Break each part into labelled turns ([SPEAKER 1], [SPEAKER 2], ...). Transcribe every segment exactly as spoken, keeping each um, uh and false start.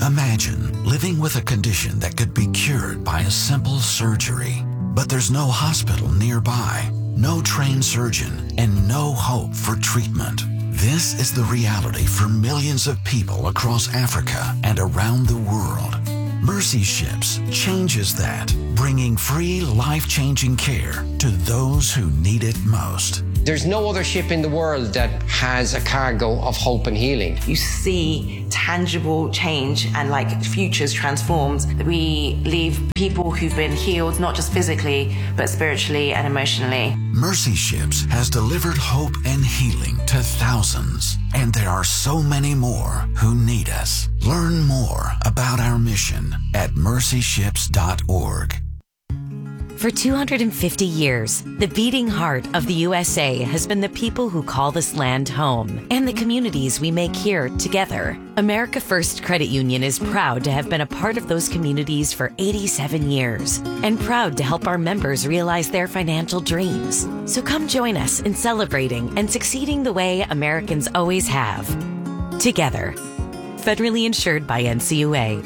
[SPEAKER 1] Imagine living with a condition that could be cured by a simple surgery, but there's no hospital nearby, no trained surgeon, and no hope for treatment. This is the reality for millions of people across Africa and around the world. Mercy Ships changes that, bringing free, life-changing care to those who need it most.
[SPEAKER 2] There's no other ship in the world that has a cargo of hope and healing.
[SPEAKER 3] You see tangible change and like futures transformed. We leave people who've been healed, not just physically, but spiritually and emotionally.
[SPEAKER 1] Mercy Ships has delivered hope and healing to thousands, and there are so many more who need us. Learn more about our mission at mercy ships dot org.
[SPEAKER 4] For two hundred fifty years, the beating heart of the U S A has been the people who call this land home and the communities we make here together. America First Credit Union is proud to have been a part of those communities for eighty-seven years and proud to help our members realize their financial dreams. So come join us in celebrating and succeeding the way Americans always have. Together. Federally insured by N C U A.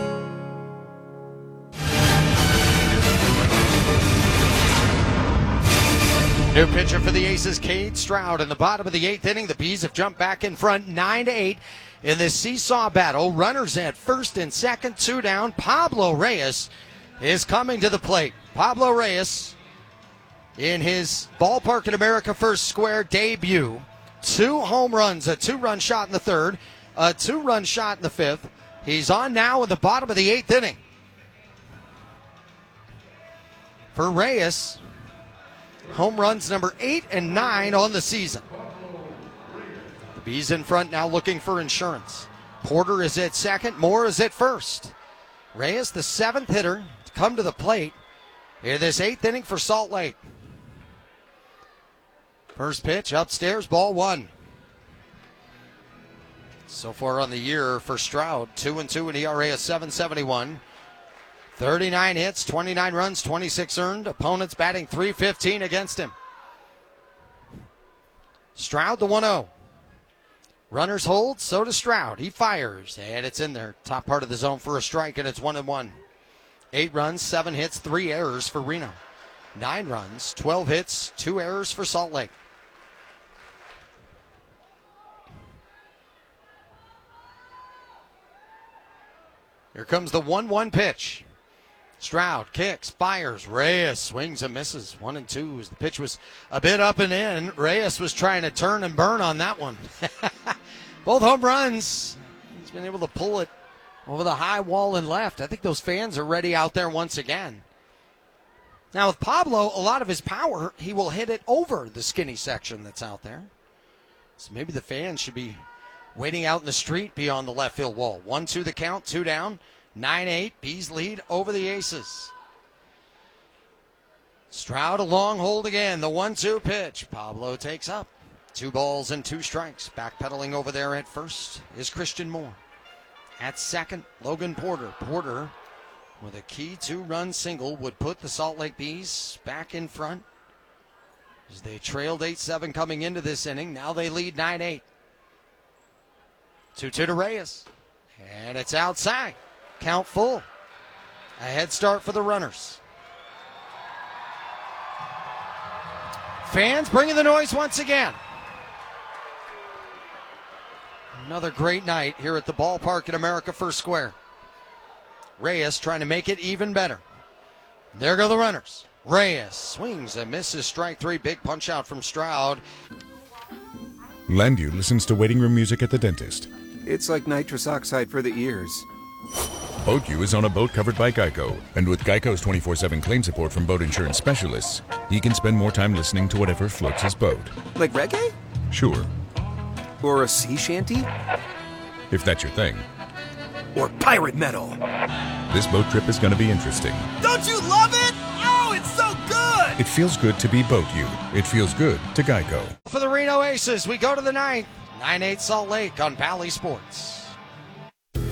[SPEAKER 5] New pitcher for the Aces, Cade Stroud. In the bottom of the eighth inning, the Bees have jumped back in front nine to eight in this seesaw battle. Runners at first and second, two down. Pablo Reyes is coming to the plate. Pablo Reyes in his Ballpark in America First Square debut. Two home runs, a two-run shot in the third, a two-run shot in the fifth. He's on now in the bottom of the eighth inning. For Reyes, home runs number eight and nine on the season. The Bees in front now looking for insurance. Porter is at second. Moore is at first. Reyes, the seventh hitter, to come to the plate in this eighth inning for Salt Lake. First pitch upstairs, ball one. So far on the year for Stroud, two and two, an E R A of seven seventy-one. thirty-nine hits, twenty-nine runs, twenty-six earned. Opponents batting three fifteen against him. Stroud the one oh. Runners hold, so does Stroud. He fires, and it's in there. Top part of the zone for a strike, and it's one and one. Eight runs, seven hits, three errors for Reno. Nine runs, twelve hits, two errors for Salt Lake. Here comes the one one pitch. Stroud kicks, fires. Reyes swings and misses. One and two. The pitch was a bit up and in. Reyes was trying to turn and burn on that one. Both home runs. He's been able to pull it over the high wall and left. I think those fans are ready out there once again. Now with Pablo, a lot of his power, he will hit it over the skinny section that's out there. So maybe the fans should be waiting out in the street beyond the left field wall. One, two the count, two down. nine eight, Bees lead over the Aces. Stroud a long hold again, the one two pitch. Pablo takes up. Two balls and two strikes. Backpedaling over there at first is Christian Moore. At second, Logan Porter. Porter with a key two-run single would put the Salt Lake Bees back in front. As they trailed eight seven coming into this inning, now they lead nine eight. two two to Reyes. And it's outside. Count full. A head start for the runners. Fans bringing the noise once again. Another great night here at the Ballpark at America First Square. Reyes trying to make it even better. There go the runners. Reyes swings and misses, strike three. Big punch out from Stroud.
[SPEAKER 6] Landu listens to waiting room music at the dentist.
[SPEAKER 7] It's like nitrous oxide for the ears.
[SPEAKER 6] BoatU is on a boat covered by Geico, and with Geico's twenty-four seven claim support from boat insurance specialists, he can spend more time listening to whatever floats his boat.
[SPEAKER 7] Like reggae?
[SPEAKER 6] Sure.
[SPEAKER 7] Or a sea shanty?
[SPEAKER 6] If that's your thing.
[SPEAKER 7] Or pirate metal?
[SPEAKER 6] This boat trip is going to be interesting.
[SPEAKER 8] Don't you love it? Oh, it's so good!
[SPEAKER 6] It feels good to be BoatU. It feels good to Geico.
[SPEAKER 5] For the Reno Aces, we go to the ninth. nine eight Salt Lake on Bally Sports.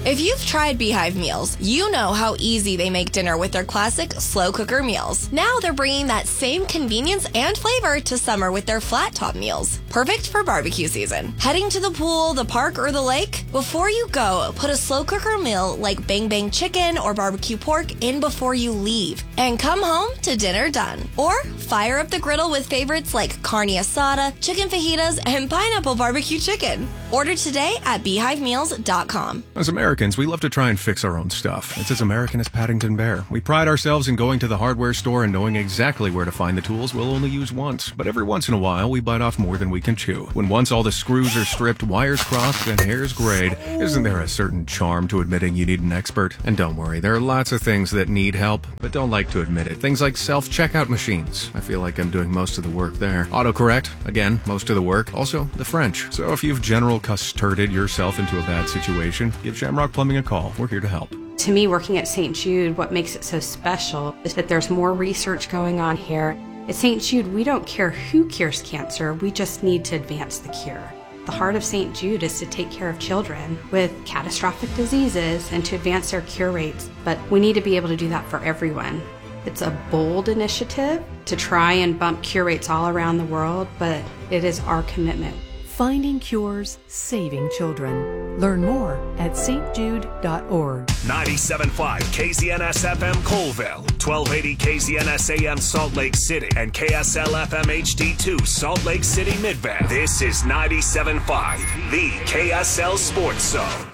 [SPEAKER 9] If you've tried Beehive meals, you know how easy they make dinner with their classic slow cooker meals. Now they're bringing that same convenience and flavor to summer with their flat top meals. Perfect for barbecue season. Heading to the pool, the park, or the lake? Before you go, put a slow cooker meal like Bang Bang chicken or barbecue pork in before you leave. And come home to dinner done. Or fire up the griddle with favorites like carne asada, chicken fajitas, and pineapple barbecue chicken. Order today at beehive meals dot com.
[SPEAKER 10] As Americans, we love to try and fix our own stuff. It's as American as Paddington Bear. We pride ourselves in going to the hardware store and knowing exactly where to find the tools we'll only use once. But every once in a while, we bite off more than we can chew. When once all the screws are stripped, wires crossed, and hairs grayed, isn't there a certain charm to admitting you need an expert? And don't worry, there are lots of things that need help, but don't like to admit it. Things like self-checkout machines. I feel like I'm doing most of the work there. Autocorrect, again, most of the work. Also, the French. So if you've general custarded yourself into a bad situation, give Shamrock Plumbing a call. We're here to help.
[SPEAKER 11] To me, working at Saint Jude, what makes it so special is that there's more research going on here. At Saint Jude, we don't care who cures cancer, we just need to advance the cure. The heart of Saint Jude is to take care of children with catastrophic diseases and to advance their cure rates, but we need to be able to do that for everyone. It's a bold initiative to try and bump cure rates all around the world, but it is our commitment.
[SPEAKER 12] Finding cures, saving children. Learn more at s t jude dot org.
[SPEAKER 13] ninety-seven point five K Z N S F M Colville, twelve eighty K Z N S A M Salt Lake City, and K S L F M H D two Salt Lake City Midvale. This is ninety-seven point five, the K S L Sports Zone.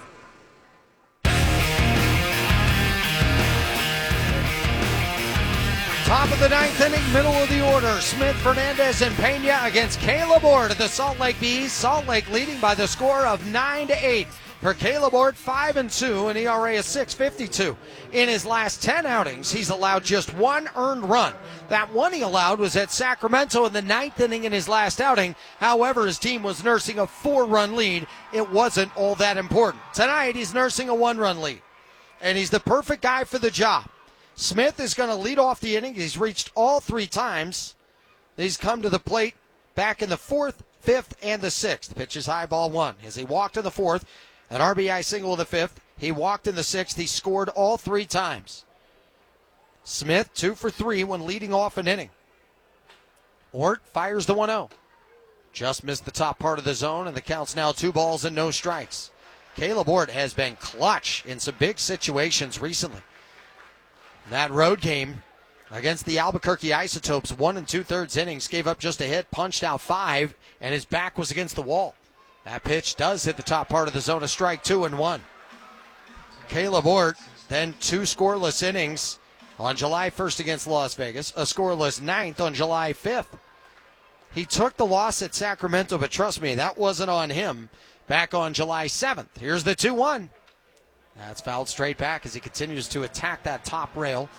[SPEAKER 5] Top of the ninth inning, middle of the order. Smith, Fernandez, and Pena against Caleb Ord of the Salt Lake Bees. Salt Lake leading by the score of nine to eight. For Caleb Ord, five and two, an E R A of six fifty-two. In his last ten outings, he's allowed just one earned run. That one he allowed was at Sacramento in the ninth inning in his last outing. However, his team was nursing a four-run lead. It wasn't all that important. Tonight, he's nursing a one-run lead, and he's the perfect guy for the job. Smith is going to lead off the inning. He's reached all three times. He's come to the plate back in the fourth, fifth, and the sixth. Pitch is high, ball one. As he walked in the fourth, an R B I single in the fifth. He walked in the sixth. He scored all three times. Smith, two for three when leading off an inning. Ort fires the one oh. Just missed the top part of the zone, and the count's now two balls and no strikes. Caleb Ort has been clutch in some big situations recently. That road game against the Albuquerque Isotopes, one and two-thirds innings, gave up just a hit, punched out five, and his back was against the wall. That pitch does hit the top part of the zone, a strike, two and one. Caleb Ort, then two scoreless innings on July first against Las Vegas, a scoreless ninth on July fifth. He took the loss at Sacramento, but trust me, that wasn't on him back on July seventh. Here's the two one. That's fouled straight back as he continues to attack that top rail.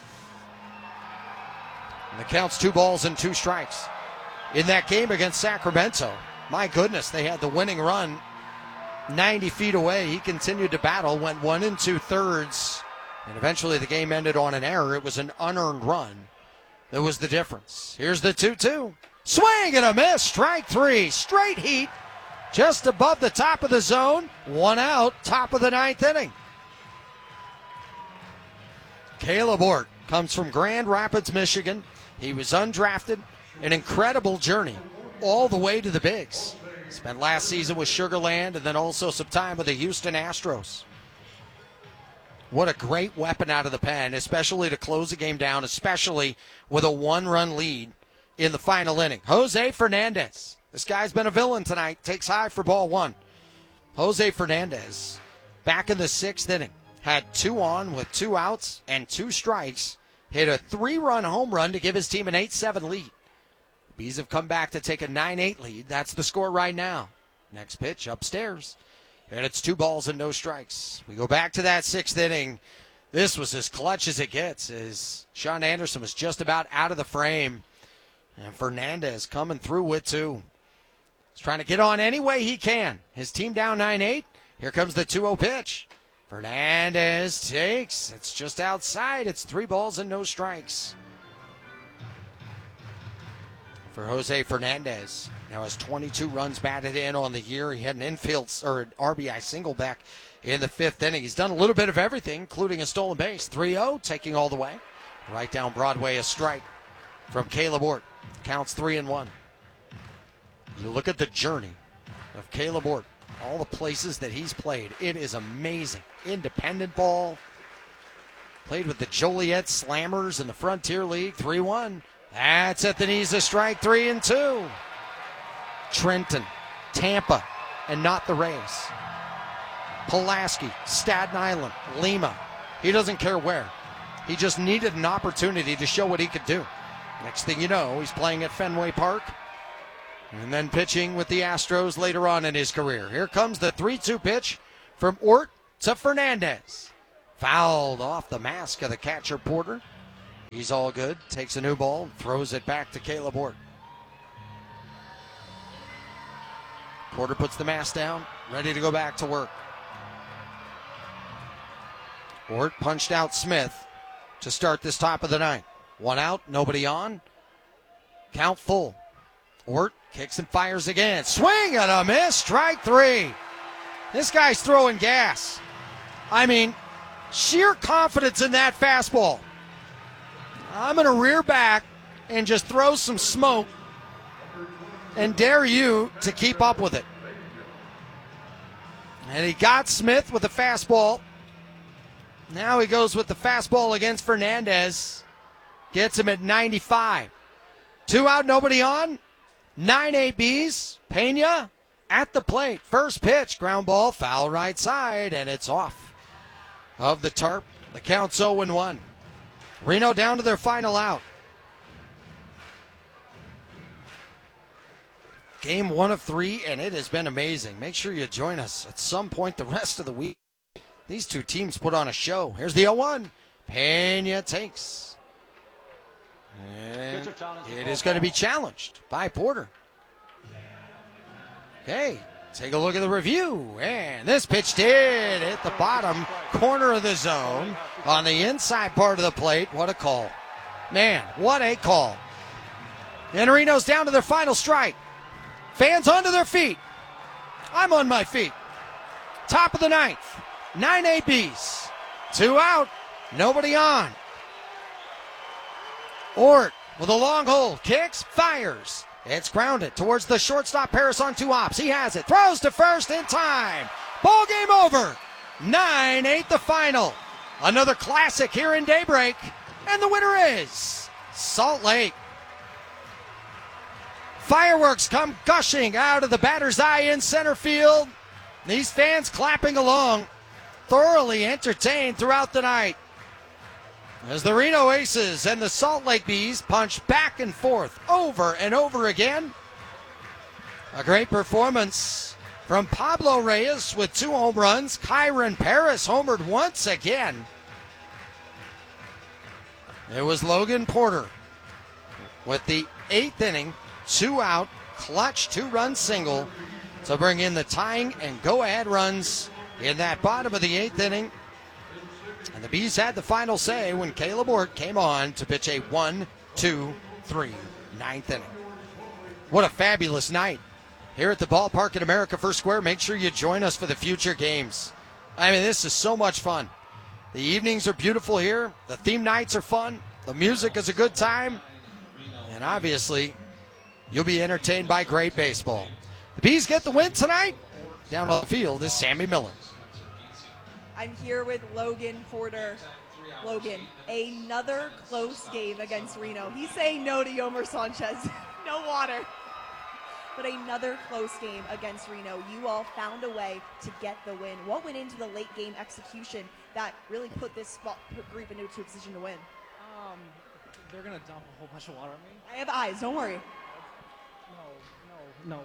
[SPEAKER 5] And the count's two balls and two strikes. In that game against Sacramento, my goodness, they had the winning run ninety feet away. He continued to battle, went one and two thirds, and eventually the game ended on an error. It was an unearned run. That was the difference. Here's the two two. Swing and a miss, strike three. Straight heat, just above the top of the zone. One out, top of the ninth inning. Caleb Ort comes from Grand Rapids, Michigan. He was undrafted, an incredible journey all the way to the bigs. Spent last season with Sugar Land and then also some time with the Houston Astros. What a great weapon out of the pen, especially to close the game down, especially with a one-run lead in the final inning. Jose Fernandez. This guy's been a villain tonight. Takes high for ball one. Jose Fernandez back in the sixth inning. Had two on with two outs and two strikes. Hit a three-run home run to give his team an eight seven lead. Bees have come back to take a nine eight lead. That's the score right now. Next pitch upstairs. And it's two balls and no strikes. We go back to that sixth inning. This was as clutch as it gets, as Sean Anderson was just about out of the frame. And Fernandez coming through with two. He's trying to get on any way he can. His team down nine eight. Here comes the two oh pitch. Fernandez takes. It's just outside. It's three balls and no strikes. For Jose Fernandez. Now has twenty-two runs batted in on the year. He had an infield or an R B I single back in the fifth inning. He's done a little bit of everything, including a stolen base. three oh, taking all the way. Right down Broadway, a strike from Caleb Ort. Counts three and one. You look at the journey of Caleb Ort, all the places that he's played. It is amazing. Independent ball. Played with the Joliet Slammers in the Frontier League. three one. That's at the knees, a strike, three and two. Trenton, Tampa, and not the Rays. Pulaski, Staten Island, Lima. He doesn't care where. He just needed an opportunity to show what he could do. Next thing you know, he's playing at Fenway Park and then pitching with the Astros later on in his career. Here comes the three two pitch from Ort to Fernandez. Fouled off the mask of the catcher, Porter. He's all good. Takes a new ball, throws it back to Caleb Ort. Porter puts the mask down, ready to go back to work. Ort punched out Smith to start this top of the ninth. One out, nobody on. Count full. Ort kicks and fires again. Swing and a miss, strike three. This guy's throwing gas. I mean, sheer confidence in that fastball. I'm going to rear back and just throw some smoke and dare you to keep up with it. And he got Smith with a fastball. Now he goes with the fastball against Fernandez. Gets him at ninety-five. Two out, nobody on. nine A Bs. Pena at the plate. First pitch, ground ball, foul right side, and it's off of the tarp. The count's oh and one. Reno down to their final out. Game one of three, and it has been amazing. Make sure you join us at some point the rest of the week. These two teams put on a show. Here's the oh one. Pena takes. And it is going to be challenged by Porter. Okay, take a look at the review. And this pitch did hit the bottom corner of the zone on the inside part of the plate. What a call. Man, what a call. And Reno's down to their final strike. Fans onto their feet. I'm on my feet. Top of the ninth. Nine A Bs. Two out. Nobody on. Ort with a long hold. Kicks. Fires. It's grounded towards the shortstop. Paris on two ops. He has it. Throws to first in time. Ball game over. nine eight the final. Another classic here in Daybreak. And the winner is Salt Lake. Fireworks come gushing out of the batter's eye in center field. These fans clapping along, thoroughly entertained throughout the night. As the Reno Aces and the Salt Lake Bees punch back and forth over and over again. A great performance from Pablo Reyes with two home runs. Kyron Paris homered once again. It was Logan Porter with the eighth inning, two out, clutch two-run single to bring in the tying and go-ahead runs in that bottom of the eighth inning. And the Bees had the final say when Caleb Ort came on to pitch a one, two, three, ninth inning. What a fabulous night here at the ballpark at America First Square. Make sure you join us for the future games. I mean, this is so much fun. The evenings are beautiful here. The theme nights are fun. The music is a good time. And obviously, you'll be entertained by great baseball. The Bees get the win tonight. Down on the field is Sammy Miller.
[SPEAKER 14] I'm here with Logan Porter. Logan, another close game against Reno. He's saying no to Yomer Sanchez. No water. But another close game against Reno. You all found a way to get the win. What went into the late game execution that really put this spot, put group into a position to win?
[SPEAKER 15] Um, they're going to dump a whole bunch of water on me.
[SPEAKER 14] I have eyes, don't worry.
[SPEAKER 15] No, no, no.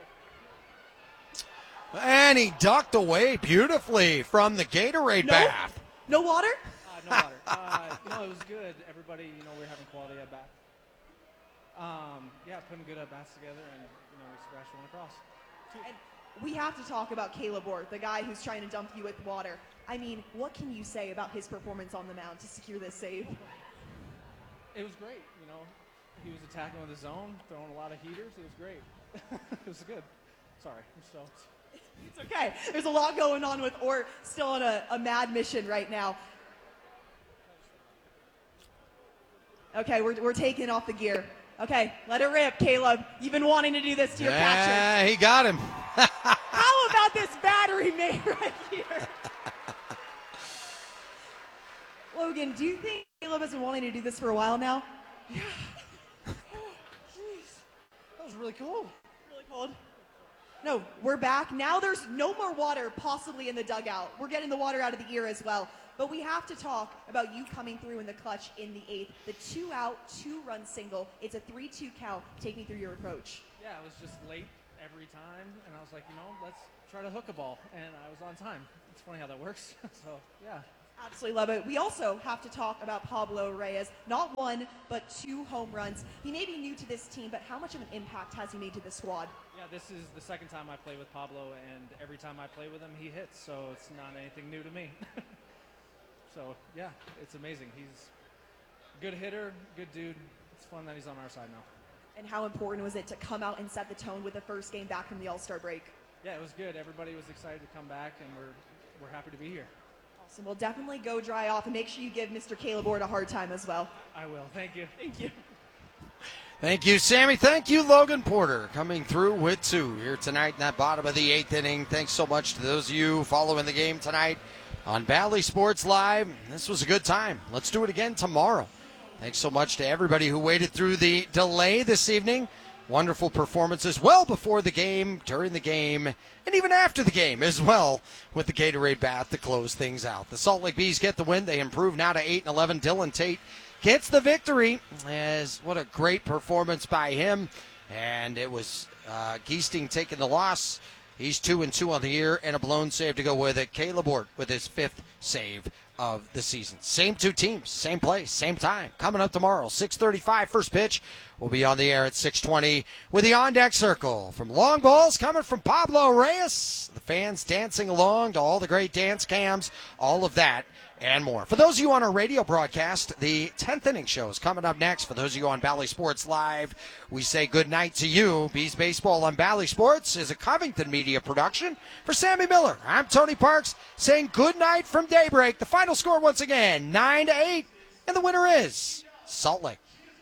[SPEAKER 5] And he ducked away beautifully from the Gatorade
[SPEAKER 14] no?
[SPEAKER 5] bath.
[SPEAKER 14] No water?
[SPEAKER 15] Uh, no water. uh, no, it was good. Everybody, you know, we we're having quality at bat. Um, yeah, putting good at bats together, and you know, we scratched one across.
[SPEAKER 14] And we have to talk about Caleb Ort, the guy who's trying to dump you with water. I mean, what can you say about his performance on the mound to secure this save?
[SPEAKER 15] It was great. You know, he was attacking with his zone, throwing a lot of heaters. It was great. It was good. Sorry, I'm stoked.
[SPEAKER 14] It's okay. There's a lot going on with Ort, still on a, a mad mission right now. Okay, we're, we're taking off the gear. Okay, let it rip, Caleb. You've been wanting to do this to your catcher.
[SPEAKER 5] Yeah, he got him.
[SPEAKER 14] How about this battery main right here? Logan, do you think Caleb has been wanting to do this for a while now?
[SPEAKER 15] Yeah. Oh, jeez. That was really cold.
[SPEAKER 14] Really cold. No, we're back. Now there's no more water possibly in the dugout. We're getting the water out of the ear as well. But we have to talk about you coming through in the clutch in the eighth. The two-out, two-run single. It's a three two count. Take me through your approach.
[SPEAKER 15] Yeah, it was just late every time, and I was like, you know, let's try to hook a ball, and I was on time. It's funny how that works. So, yeah.
[SPEAKER 14] Absolutely love it. We also have to talk about Pablo Reyes. Not one, but two home runs. He may be new to this team, but how much of an impact has he made to the squad?
[SPEAKER 15] Yeah, this is the second time I play with Pablo, and every time I play with him, he hits, so it's not anything new to me. So, yeah, it's amazing. He's a good hitter, good dude. It's fun that he's on our side now.
[SPEAKER 14] And how important was it to come out and set the tone with the first game back from the All-Star break?
[SPEAKER 15] Yeah, it was good. Everybody was excited to come back, and we're, we're happy to be here.
[SPEAKER 14] Awesome. Well, definitely go dry off, and make sure you give Mister Caleb Ort a hard time as well.
[SPEAKER 15] I will. Thank you.
[SPEAKER 14] Thank you.
[SPEAKER 5] Thank you, Sammy. Thank you, Logan Porter, coming through with two here tonight in that bottom of the eighth inning. Thanks so much to those of you following the game tonight on Bally Sports Live. This was a good time. Let's do it again tomorrow. Thanks so much to everybody who waited through the delay this evening. Wonderful performances well before the game, during the game, and even after the game as well, with the Gatorade bath to close things out. The Salt Lake Bees get the win. They improve now to eight and eleven. Dylan Tate gets the victory. As what a great performance by him. And it was uh, Giesting taking the loss. He's two and two on the year, and a blown save to go with it. Caleb Ort with his fifth save of the season. Same two teams, same place, same time. Coming up tomorrow, six thirty-five, first pitch. We'll be on the air at six twenty with the on-deck circle. From long balls coming from Pablo Reyes. The fans dancing along to all the great dance cams, all of that and more. For those of you on our radio broadcast, the tenth inning show is coming up next. For those of you on Bally Sports Live, we say good night to you. Bees Baseball on Bally Sports is a Covington Media production. For Sammy Miller, I'm Tony Parks saying good night from daybreak. The final score once again, nine to eight, and the winner is Salt Lake.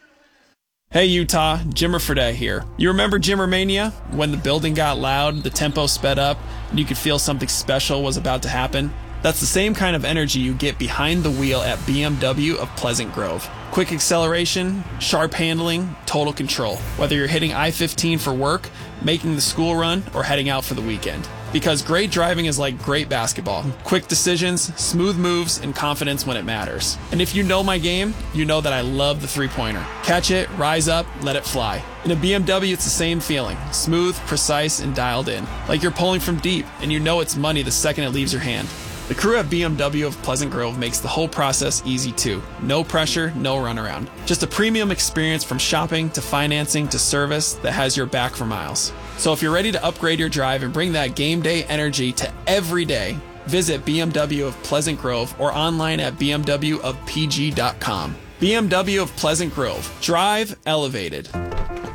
[SPEAKER 16] Hey Utah, Jimmer Fredette here. You remember Jimmer Mania? When the building got loud, the tempo sped up, and you could feel something special was about to happen? That's the same kind of energy you get behind the wheel at B M W of Pleasant Grove. Quick acceleration, sharp handling, total control. Whether you're hitting I fifteen for work, making the school run, or heading out for the weekend. Because great driving is like great basketball. Quick decisions, smooth moves, and confidence when it matters. And if you know my game, you know that I love the three-pointer. Catch it, rise up, let it fly. In a B M W, it's the same feeling. Smooth, precise, and dialed in. Like you're pulling from deep, and you know it's money the second it leaves your hand. The crew at B M W of Pleasant Grove makes the whole process easy too. No pressure, no runaround. Just a premium experience from shopping to financing to service that has your back for miles. So if you're ready to upgrade your drive and bring that game day energy to every day, visit B M W of Pleasant Grove or online at b m w of p g dot com. B M W of Pleasant Grove. Drive elevated.
[SPEAKER 17] Mommy,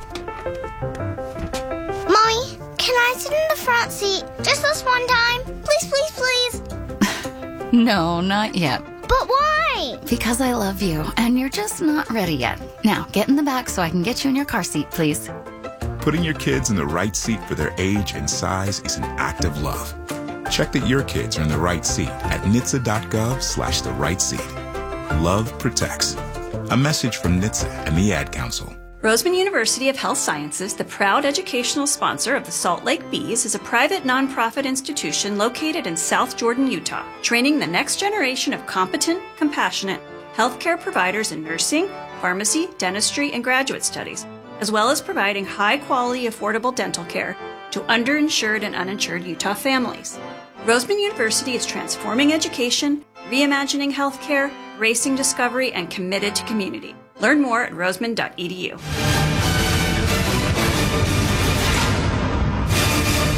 [SPEAKER 17] can I sit in the front seat just this one time? Please, please, please.
[SPEAKER 18] No, not yet.
[SPEAKER 17] But why?
[SPEAKER 18] Because I love you, and you're just not ready yet. Now, get in the back so I can get you in your car seat, please.
[SPEAKER 19] Putting your kids in the right seat for their age and size is an act of love. Check that your kids are in the right seat at N H T S A dot gov slash the right seat. Love protects. A message from N H T S A and the Ad Council.
[SPEAKER 20] Roseman University of Health Sciences, the proud educational sponsor of the Salt Lake Bees, is a private nonprofit institution located in South Jordan, Utah, training the next generation of competent, compassionate healthcare providers in nursing, pharmacy, dentistry, and graduate studies, as well as providing high-quality, affordable dental care to underinsured and uninsured Utah families. Roseman University is transforming education, reimagining healthcare, racing discovery, and committed to community. Learn more at roseman dot e d u.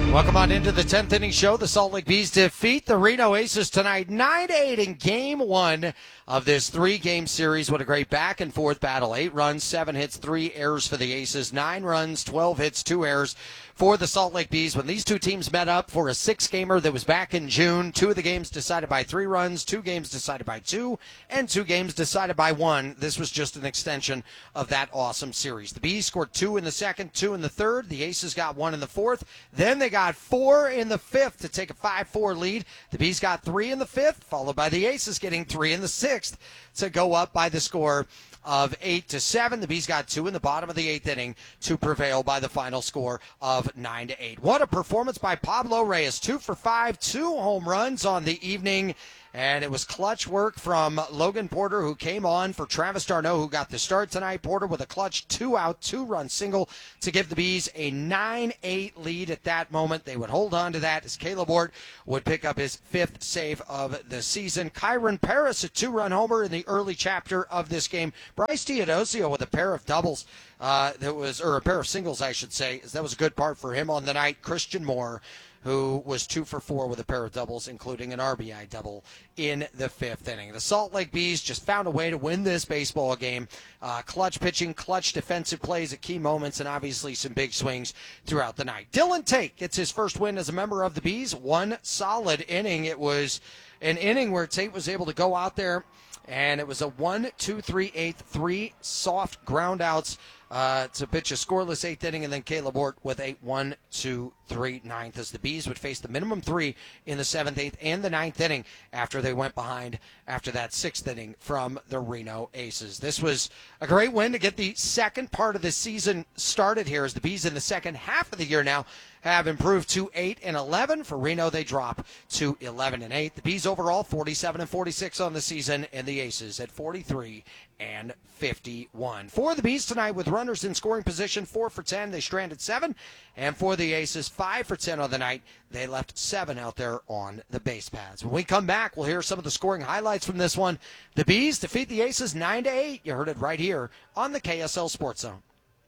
[SPEAKER 5] Welcome on into the tenth inning show. The Salt Lake Bees defeat the Reno Aces tonight, nine to eight in game one of this three-game series. What a great back-and-forth battle. Eight runs, seven hits, three errors for the Aces. Nine runs, twelve hits, two errors for the Salt Lake Bees. When these two teams met up for a six-gamer that was back in June, two of the games decided by three runs, two games decided by two, and two games decided by one. This was just an extension of that awesome series. The Bees scored two in the second, two in the third. The Aces got one in the fourth. Then they got four in the fifth to take a five four lead. The Bees got three in the fifth, followed by the Aces getting three in the sixth to go up by the score of eight to seven. The Bees got two in the bottom of the eighth inning to prevail by the final score of nine to eight. What a performance by Pablo Reyes. Two for five, two home runs on the evening. And it was clutch work from Logan Porter, who came on for Travis d'Arnaud, who got the start tonight. Porter with a clutch two-out, two-run single to give the Bees a nine eight lead at that moment. They would hold on to that as Caleb Ort would pick up his fifth save of the season. Kyron Paris, a two-run homer in the early chapter of this game. Bryce Teodosio with a pair of doubles. Uh, that was, or a pair of singles, I should say. That was a good part for him on the night. Christian Moore, who was two for four with a pair of doubles, including an R B I double in the fifth inning. The Salt Lake Bees just found a way to win this baseball game. Uh, clutch pitching, clutch defensive plays at key moments, and obviously some big swings throughout the night. Dylan Tate gets his first win as a member of the Bees. One solid inning. It was an inning where Tate was able to go out there, and it was a one, two, three, eighth, three soft ground outs uh, to pitch a scoreless eighth inning, and then Caleb Ort with a one, two, three, ninth, as the Bees would face the minimum three in the seventh, eighth, and the ninth inning after they went behind after that sixth inning from the Reno Aces. This was a great win to get the second part of the season started here, as the Bees in the second half of the year now have improved to eight and eleven. For Reno, they drop to eleven and eight. The Bees overall forty-seven and forty-six on the season, and the Aces at forty-three and fifty-one. For the Bees tonight, with runners in scoring position, four for ten, they stranded seven, and for the Aces, five for ten on the night, they left seven out there on the base paths. When we come back, we'll hear some of the scoring highlights from this one. The Bees defeat the Aces nine to eight. You heard it right here on the K S L Sports Zone.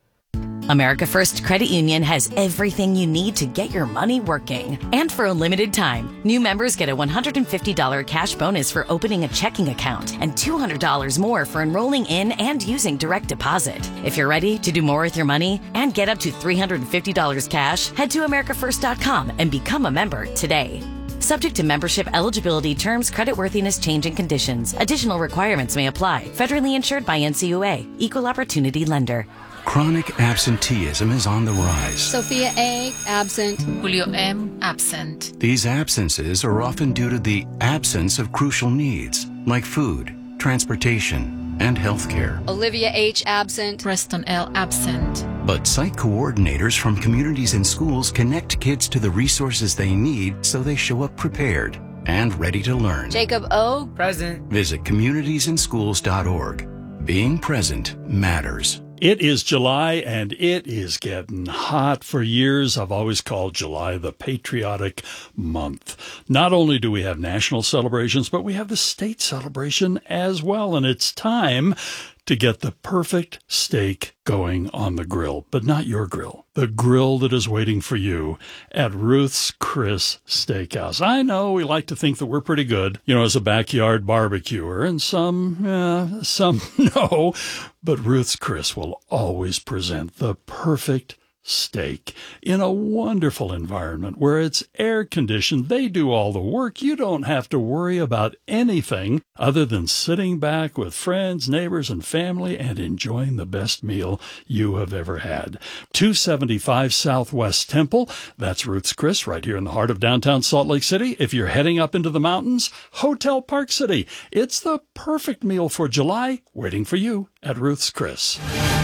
[SPEAKER 4] America First Credit Union has everything you need to get your money working. And for a limited time, new members get a one hundred fifty dollars cash bonus for opening a checking account and two hundred dollars more for enrolling in and using direct deposit. If you're ready to do more with your money and get up to three hundred fifty dollars cash, head to america first dot com and become a member today. Subject to membership eligibility, terms, creditworthiness, change, and conditions. Additional requirements may apply. Federally insured by N C U A. Equal Opportunity Lender.
[SPEAKER 21] Chronic absenteeism is on the rise.
[SPEAKER 22] Sophia A. absent.
[SPEAKER 23] Julio M. absent.
[SPEAKER 21] These absences are often due to the absence of crucial needs like food, transportation, and health care.
[SPEAKER 22] Olivia H. absent.
[SPEAKER 23] Preston L. absent.
[SPEAKER 21] But site coordinators from communities and schools connect kids to the resources they need so they show up prepared and ready to learn.
[SPEAKER 22] Jacob O.
[SPEAKER 23] present.
[SPEAKER 21] Visit communities in schools dot org. Being present matters.
[SPEAKER 24] It is July, and it is getting hot. For years, I've always called July the patriotic month. Not only do we have national celebrations, but we have the state celebration as well, and it's time to get the perfect steak going on the grill, but not your grill. The grill that is waiting for you at Ruth's Chris Steakhouse. I know we like to think that we're pretty good, you know, as a backyard barbecuer, and some, uh, some no, but Ruth's Chris will always present the perfect steak in a wonderful environment where it's air conditioned. They do all the work. You don't have to worry about anything other than sitting back with friends, neighbors, and family and enjoying the best meal you have ever had. two seventy-five Southwest Temple. That's Ruth's Chris right here in the heart of downtown Salt Lake City. If you're heading up into the mountains, Hotel Park City. It's the perfect meal for July waiting for you at Ruth's Chris.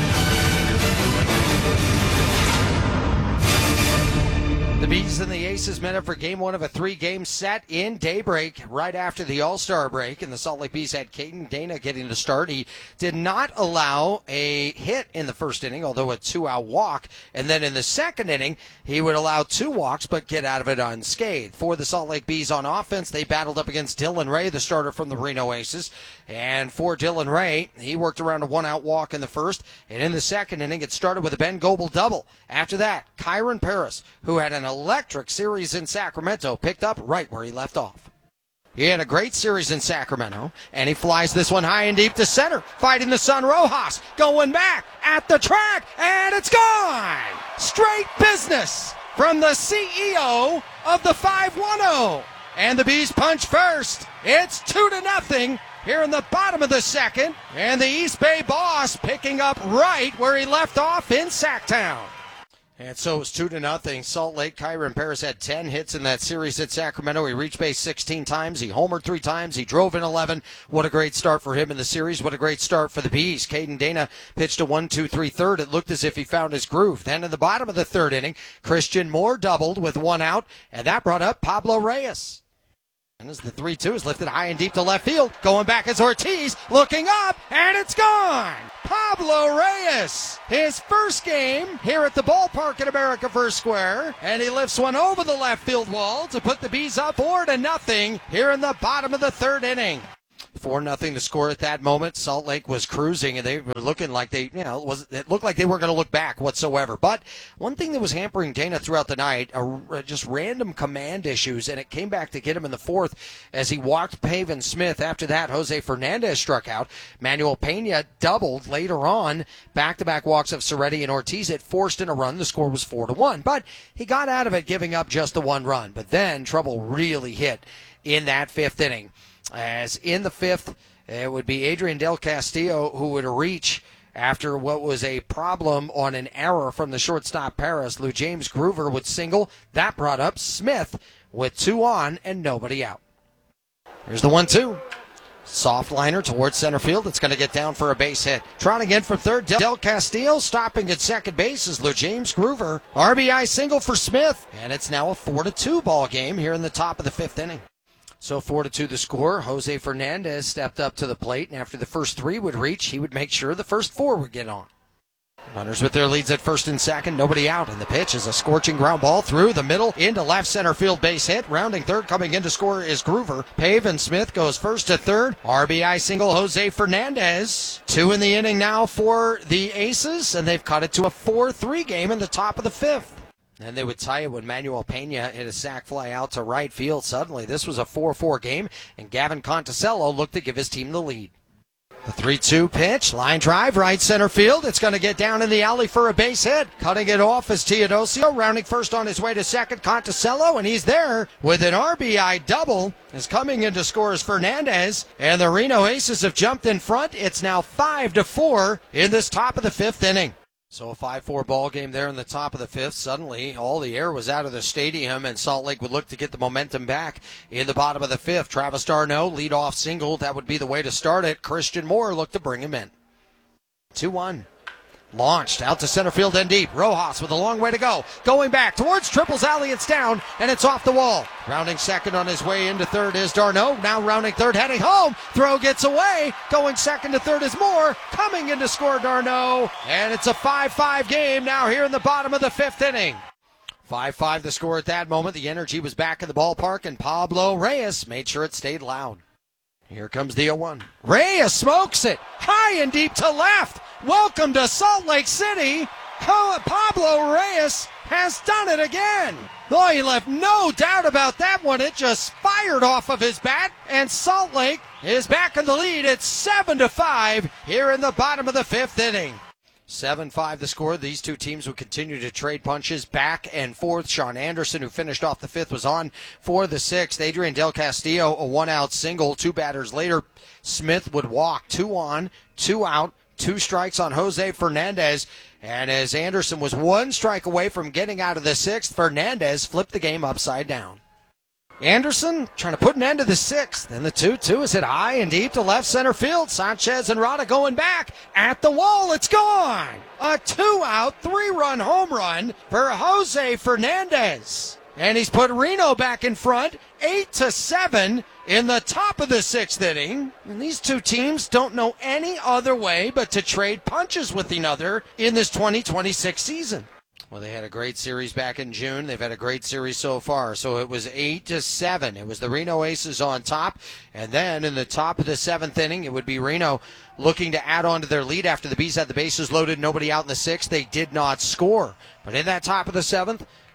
[SPEAKER 5] The Bees and the Aces met up for game one of a three-game set in daybreak right after the All-Star break, and the Salt Lake Bees had Caden Dana getting the start. He did not allow a hit in the first inning, although a two-out walk, and then in the second inning, he would allow two walks but get out of it unscathed. For the Salt Lake Bees on offense, they battled up against Dylan Ray, the starter from the Reno Aces, and for Dylan Ray, he worked around a one-out walk in the first, and in the second inning, it started with a Ben Goebel double. After that, Kyron Paris, who had an electric series in Sacramento, picked up right where he left off. He had a great series in Sacramento, and he flies this one high and deep to center, fighting the Sun Rojas, going back at the track, and it's gone! Straight business from the C E O of the five one oh. And the Bees punch first. It's two to nothing here in the bottom of the second, and the East Bay boss picking up right where he left off in Sacktown. And so it's two to nothing. Salt Lake, Kyron Paris had ten hits in that series at Sacramento. He reached base sixteen times. He homered three times. He drove in eleven. What a great start for him in the series. What a great start for the Bees. Caden Dana pitched a one two three third. It looked as if he found his groove. Then in the bottom of the third inning, Christian Moore doubled with one out, and that brought up Pablo Reyes. And as the three two is lifted high and deep to left field, going back is Ortiz, looking up, and it's gone! Pablo Reyes, his first game here at the ballpark at America First Square, and he lifts one over the left field wall to put the Bees up four to nothing here in the bottom of the third inning. four nothing to score at that moment. Salt Lake was cruising, and they were looking like they, you know, it, was, it looked like they weren't going to look back whatsoever. But one thing that was hampering Dana throughout the night are just random command issues, and it came back to get him in the fourth as he walked Pavin Smith. After that, Jose Fernandez struck out. Manuel Pena doubled later on. Back-to-back walks of Cerretti and Ortiz. It forced in a run. The score was four to one. But he got out of it giving up just the one run. But then trouble really hit in that fifth inning. As in the fifth, it would be Adrian Del Castillo who would reach after what was a problem on an error from the shortstop Paris. Lou James Groover would single. That brought up Smith with two on and nobody out. Here's the one two. Soft liner towards center field. It's going to get down for a base hit. Trotting in from third, Del Castillo stopping at second base is Lou James Groover. R B I single for Smith. And it's now a four to two ball game here in the top of the fifth inning. So four to two the score. Jose Fernandez stepped up to the plate, and after the first three would reach, he would make sure the first four would get on. Runners with their leads at first and second, nobody out, and the pitch is a scorching ground ball through the middle into left center field base hit. Rounding third, coming in to score is Groover. Pavin Smith goes first to third. R B I single Jose Fernandez. Two in the inning now for the Aces, and they've cut it to a four three game in the top of the fifth. And they would tie it when Manuel Pena hit a sac fly out to right field. Suddenly, this was a four four game, and Gavin Conticello looked to give his team the lead. The three two pitch, line drive, right center field. It's going to get down in the alley for a base hit. Cutting it off is Teodosio, rounding first on his way to second, Conticello, and he's there with an R B I double. Is coming in to score is Fernandez, and the Reno Aces have jumped in front. It's now five to four in this top of the fifth inning. So a five four ball game there in the top of the fifth. Suddenly, all the air was out of the stadium, and Salt Lake would look to get the momentum back in the bottom of the fifth. Travis d'Arnaud, leadoff single. That would be the way to start it. Christian Moore looked to bring him in. two one. Launched out to center field and deep. Rojas with a long way to go. Going back towards Triples Alley. It's down, and it's off the wall. Rounding second on his way into third is d'Arnaud. Now rounding third, heading home. Throw gets away. Going second to third is Moore. Coming in to score d'Arnaud. And it's a five five game now here in the bottom of the fifth inning. five five the score at that moment. The energy was back in the ballpark, and Pablo Reyes made sure it stayed loud. Here comes the oh one. Reyes smokes it high and deep to left. Welcome to Salt Lake City. Pablo Reyes has done it again. Oh, he left no doubt about that one. It just fired off of his bat, and Salt Lake is back in the lead. It's seven to five here in the bottom of the fifth inning. seven five the score. These two teams would continue to trade punches back and forth. Sean Anderson, who finished off the fifth, was on for the sixth. Adrian Del Castillo, a one-out single. Two batters later, Smith would walk. Two on, two out, two strikes on Jose Fernandez. And as Anderson was one strike away from getting out of the sixth, Fernandez flipped the game upside down. Anderson trying to put an end to the sixth. Then the two two is hit high and deep to left center field. Sanchez and Rada going back at the wall. It's gone. A two-out, three-run home run for Jose Fernandez. And he's put Reno back in front, eight to seven in the top of the sixth inning. And these two teams don't know any other way but to trade punches with each other in this twenty twenty-six season. Well, they had a great series back in June. They've had a great series so far. So it was eight to seven. It was the Reno Aces on top. And then in the top of the seventh inning, it would be Reno looking to add on to their lead after the Bees had the bases loaded, nobody out in the sixth. They did not score. But in that top of the seventh,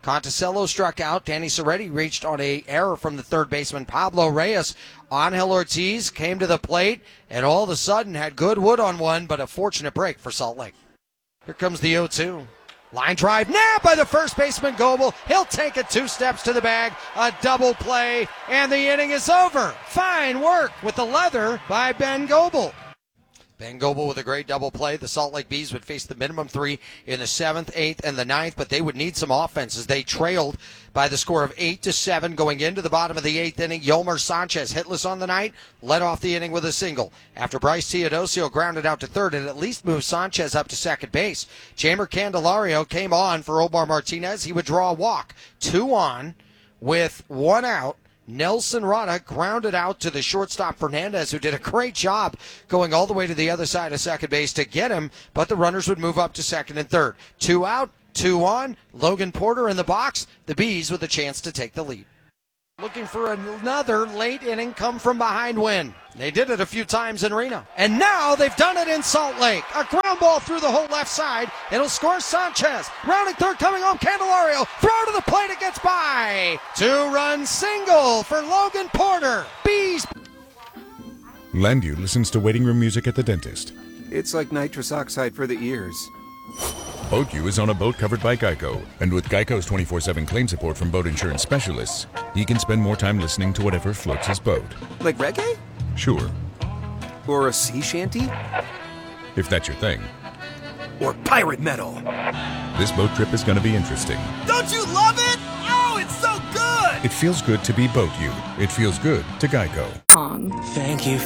[SPEAKER 5] Conticello struck out. Danny Soretti reached on a error from the third baseman Pablo Reyes. Angel Ortiz came to the plate and all of a sudden had good wood on one, but a fortunate break for Salt Lake. Here comes the oh two. Line drive, nabbed by the first baseman, Goebel. He'll take it two steps to the bag, a double play, and the inning is over. Fine work with the leather by Ben Goebel. Ben Goebel with a great double play. The Salt Lake Bees would face the minimum three in the seventh, eighth, and the ninth, but they would need some offense as they trailed by the score of eight to seven going into the bottom of the eighth inning. Yolmer Sanchez, hitless on the night, led off the inning with a single. After Bryce Teodosio grounded out to third, and at least moved Sanchez up to second base. Jeimer Candelario came on for Omar Martinez. He would draw a walk. Two on with one out. Nelson Rada grounded out to the shortstop Fernandez, who did a great job going all the way to the other side of second base to get him, but the runners would move up to second and third. Two out, two on, Logan Porter in the box, the Bees with a chance to take the lead. Looking for another late inning come from behind win. They did it a few times in Reno. And now they've done it in Salt Lake. A ground ball through the whole left side. It'll score Sanchez. Rounding third, coming home, Candelario. Throw to the plate, it gets by. Two-run single for Logan Porter. Bees.
[SPEAKER 6] Landu listens to waiting room music at the dentist.
[SPEAKER 1] It's like nitrous oxide for the ears.
[SPEAKER 6] Boat U is on a boat covered by Geico. And with Geico's twenty-four seven claim support from boat insurance specialists, he can spend more time listening to whatever floats his boat.
[SPEAKER 1] Like reggae?
[SPEAKER 6] Sure.
[SPEAKER 1] Or a sea shanty?
[SPEAKER 6] If that's your thing.
[SPEAKER 1] Or pirate metal.
[SPEAKER 6] This boat trip is going to be interesting.
[SPEAKER 8] Don't you love it? Oh, it's so good!
[SPEAKER 6] It feels good to be Boat U. It feels good to Geico.
[SPEAKER 2] Thank you